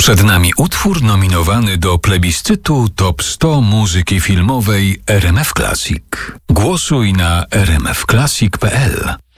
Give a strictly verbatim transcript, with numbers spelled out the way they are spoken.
Przed nami utwór nominowany do plebiscytu Top sto muzyki filmowej R M F Classic. Głosuj na r m f classic kropka p l.